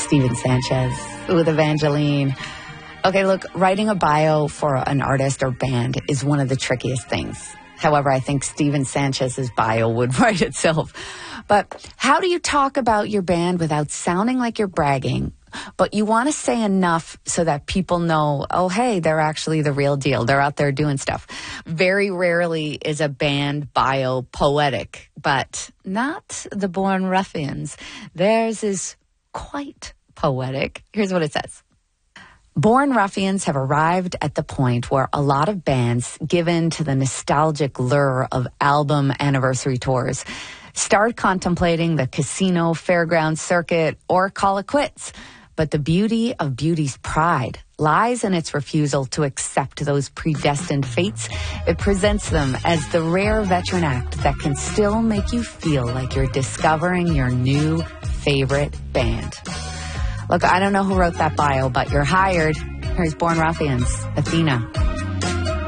Steven Sanchez with Evangeline. Okay, look, writing a bio for an artist or band is one of the trickiest things. However, I think Steven Sanchez's bio would write itself. But how do you talk about your band without sounding like you're bragging, but you want to say enough so that people know, oh, hey, they're actually the real deal. They're out there doing stuff. Very rarely is a band bio poetic, but not the Born Ruffians. Theirs is quite poetic. Here's what it says. Born Ruffians have arrived at the point where a lot of bands, given to the nostalgic lure of album anniversary tours, start contemplating the casino fairground circuit or call it quits. But the beauty of beauty's pride lies in its refusal to accept those predestined fates. It presents them as the rare veteran act that can still make you feel like you're discovering your new favorite band. Look, I don't know who wrote that bio, but you're hired. Here's Born Ruffians, Athena.